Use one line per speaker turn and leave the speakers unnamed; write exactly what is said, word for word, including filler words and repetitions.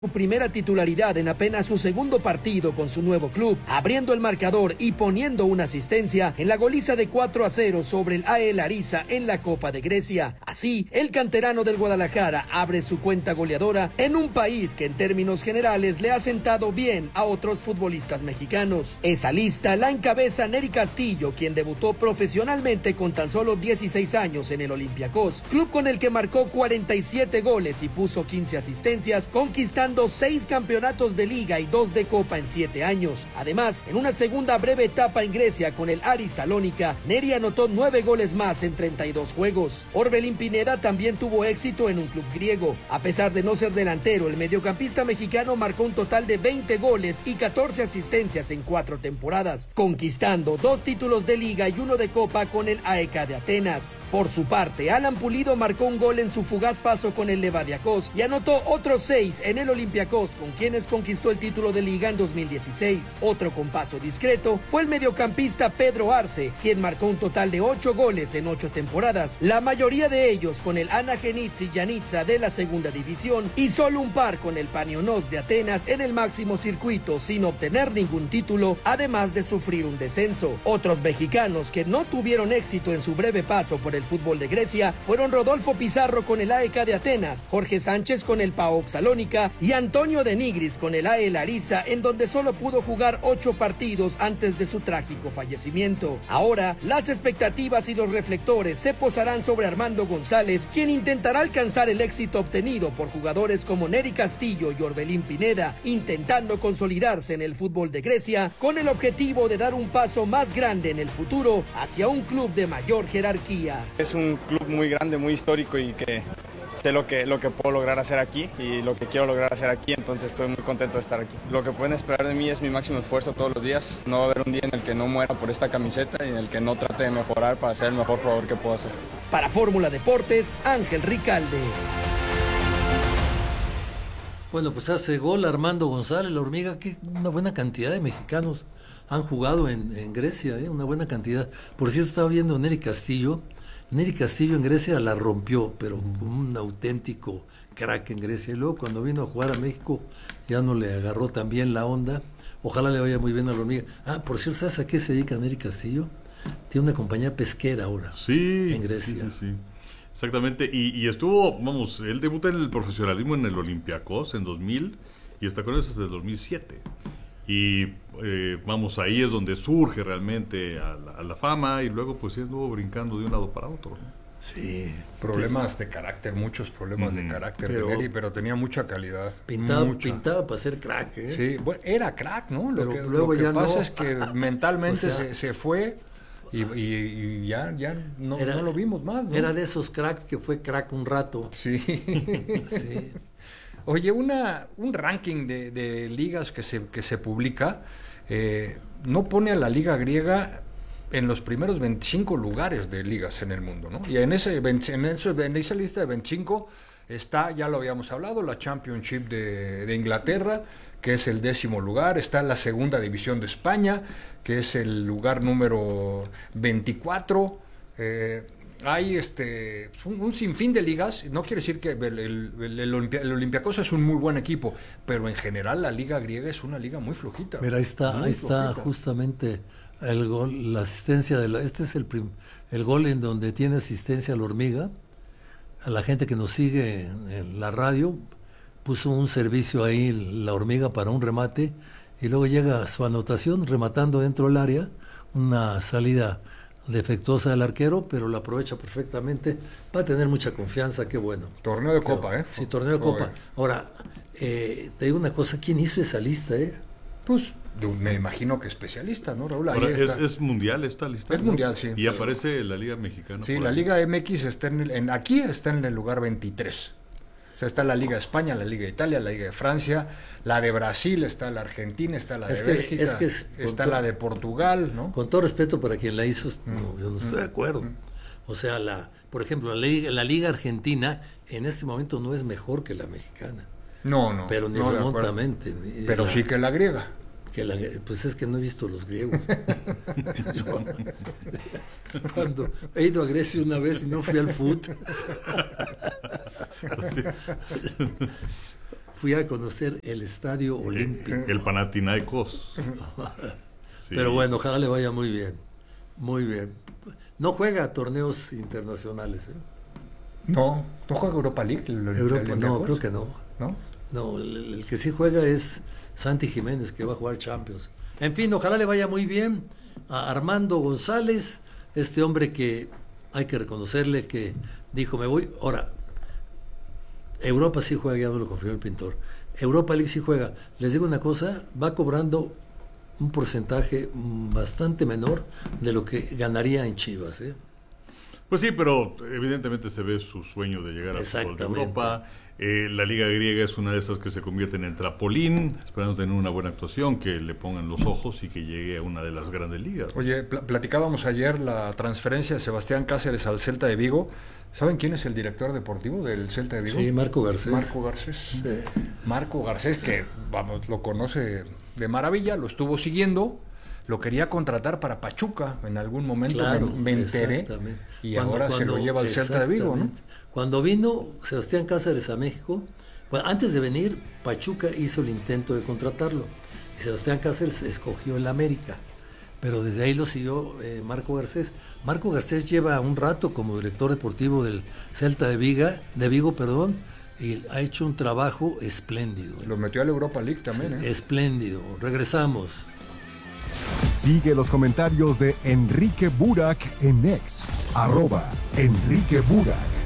Su primera titularidad en apenas su segundo partido con su nuevo club, abriendo el marcador y poniendo una asistencia en la goliza de cuatro a cero sobre el A E Larissa en la Copa de Grecia. Así, el canterano del Guadalajara abre su cuenta goleadora en un país que en términos generales le ha sentado bien a otros futbolistas mexicanos. Esa lista la encabeza Nery Castillo, quien debutó profesionalmente con tan solo dieciséis años en el Olympiacos, club con el que marcó cuarenta y siete goles y puso quince asistencias, conquistando seis campeonatos de liga y dos de copa en siete años. Además, en una segunda breve etapa en Grecia con el Aris Salónica, Nery anotó nueve goles más en treinta y dos juegos. Orbelín Pineda también tuvo éxito en un club griego. A pesar de no ser delantero, el mediocampista mexicano marcó un total de veinte goles y catorce asistencias en cuatro temporadas, conquistando dos títulos de liga y uno de copa con el A E K de Atenas. Por su parte, Alan Pulido marcó un gol en su fugaz paso con el Levadiakos y anotó otros seis en el Olympiacos, con quienes conquistó el título de liga en dos mil dieciséis. Otro con paso discreto fue el mediocampista Pedro Arce, quien marcó un total de ocho goles en ocho temporadas, la mayoría de ellos con el Anagenitsi Giannitsa de la segunda división y solo un par con el Paniónios de Atenas en el máximo circuito, sin obtener ningún título, además de sufrir un descenso. Otros mexicanos que no tuvieron éxito en su breve paso por el fútbol de Grecia fueron Rodolfo Pizarro con el A E K de Atenas, Jorge Sánchez con el PAOK Salónica y Antonio de Nigris con el A E Larissa, en donde solo pudo jugar ocho partidos antes de su trágico fallecimiento. Ahora, las expectativas y los reflectores se posarán sobre Armando González, quien intentará alcanzar el éxito obtenido por jugadores como Nery Castillo y Orbelín Pineda, intentando consolidarse en el fútbol de Grecia con el objetivo de dar un paso más grande en el futuro hacia un club de mayor jerarquía.
Es un club muy grande, muy histórico y que sé lo que, lo que puedo lograr hacer aquí y lo que quiero lograr hacer aquí, entonces estoy muy contento de estar aquí. Lo que pueden esperar de mí es mi máximo esfuerzo todos los días. No va a haber un día en el que no muera por esta camiseta y en el que no trate de mejorar para ser el mejor jugador que puedo ser.
Para Fórmula Deportes, Ángel Ricalde.
Bueno, pues hace gol Armando González, la hormiga, que una buena cantidad de mexicanos han jugado en, en Grecia, ¿eh? Una buena cantidad. Por cierto, estaba viendo Nery Castillo. Nery Castillo en Grecia la rompió, pero un auténtico crack en Grecia. Y luego cuando vino a jugar a México ya no le agarró tan bien la onda. Ojalá le vaya muy bien a la hormiga. Ah, por cierto, ¿sabes a qué se dedica Nery Castillo? Tiene una compañía pesquera ahora.
Sí,
en Grecia.
Sí, sí, sí. Exactamente. Y, y estuvo, vamos, él debuta en el profesionalismo en el Olympiacos en dos mil y está con ellos desde el dos mil siete. Y eh, vamos, ahí es donde surge realmente a la, a la fama y luego pues sí anduvo brincando de un lado para otro, ¿no?
Sí, problemas de carácter, muchos problemas mm, de carácter pero, de Nery, pero tenía mucha calidad.
Pintaba,
mucha.
pintaba para ser crack, ¿eh?
Sí, bueno, era crack, ¿no? Lo
pero
que,
luego
lo que
ya
pasa
no.
es que mentalmente
o sea,
se, se fue y, y, y ya, ya no, era, no lo vimos más, ¿no?
Era de esos cracks que fue crack un rato.
Sí. Sí. Oye, una, un ranking de, de ligas que se, que se publica eh, no pone a la liga griega en los primeros veinticinco lugares de ligas en el mundo, ¿no? Y en, ese, en, ese, en esa lista de veinticinco está, ya lo habíamos hablado, la Championship de, de Inglaterra, que es el décimo lugar, está la segunda división de España, que es el lugar número veinticuatro, eh, hay este un, un sinfín de ligas. No quiere decir que el, el, el, el, Olimpia, el Olympiacos es un muy buen equipo, pero en general la liga griega es una liga muy flojita.
Mira, ahí está, ahí está flojita. Justamente el gol, la asistencia de la, este es el, prim, el gol en donde tiene asistencia la hormiga. A la gente que nos sigue en la radio puso un servicio ahí la hormiga para un remate y luego llega su anotación rematando dentro del área, una salida defectuosa del arquero, pero la aprovecha perfectamente. Va a tener mucha confianza, qué bueno.
Torneo de
pero,
Copa, ¿eh?
Sí, torneo de oh, Copa. Eh. Ahora, eh, te digo una cosa, ¿quién hizo esa lista, eh?
Pues me imagino que especialista, ¿no, Raúl?
Ahora, es, es mundial esta lista.
Es
¿no?
mundial, sí.
Y aparece la Liga Mexicana.
Sí, la ahí. Liga M X está en, el, en aquí está en el lugar veintitrés. O sea, está la Liga de España, la Liga de Italia, la Liga de Francia, la de Brasil, está la Argentina, está la de
es que,
Bélgica,
es que es,
está
todo,
la de Portugal, ¿no?
Con todo respeto para quien la hizo, no, yo no estoy
mm.
de acuerdo. Mm. O sea, la, por ejemplo, la Liga, la Liga Argentina en este momento no es mejor que la mexicana.
No, no.
Pero ni
no
remontamente. Ni,
pero
la,
sí que la griega.
Que la, pues es que no he visto los griegos. Yo, cuando he ido a Grecia una vez y no fui al fútbol. fui a conocer el Estadio Olímpico.
El, el Panathinaikos. Sí.
Pero bueno, ojalá le vaya muy bien. Muy bien. No juega torneos internacionales, ¿eh?
No, ¿no juega Europa League? El, el,
Europa,
el
no, creo que no.
¿No?
No, el, el que sí juega es Santi Jiménez, que va a jugar Champions. En fin, ojalá le vaya muy bien a Armando González, este hombre que hay que reconocerle que dijo, me voy. Ahora, Europa sí juega, ya no lo confirmó el pintor. Europa League sí juega. Les digo una cosa, va cobrando un porcentaje bastante menor de lo que ganaría en Chivas, ¿eh?
Pues sí, pero evidentemente se ve su sueño de llegar a fútbol de Europa. Eh, la Liga Griega es una de esas que se convierten en trampolín, esperando tener una buena actuación, que le pongan los ojos y que llegue a una de las grandes ligas.
Oye, pl- platicábamos ayer la transferencia de Sebastián Cáceres al Celta de Vigo. ¿Saben quién es el director deportivo del Celta de Vigo?
Sí, Marco Garcés.
Marco Garcés.
Sí.
Marco Garcés, que vamos, lo conoce de maravilla, lo estuvo siguiendo, lo quería contratar para Pachuca en algún momento,
Claro,
me, me enteré, y
Cuando-
ahora se
cuando-
lo lleva al Celta de Vigo, ¿no?
exactamente. Cuando vino Sebastián Cáceres a México, bueno, antes de venir, Pachuca hizo el intento de contratarlo, y Sebastián Cáceres escogió el América, pero desde ahí lo siguió eh, Marco Garcés. Marco Garcés lleva un rato como director deportivo del Celta de Vigo, de Vigo, perdón, y ha hecho un trabajo espléndido.
Lo metió a la Europa League también,
Sí,
¿eh?
espléndido. Regresamos.
Sigue los comentarios de Enrique Burak en X, arroba Enrique Burak.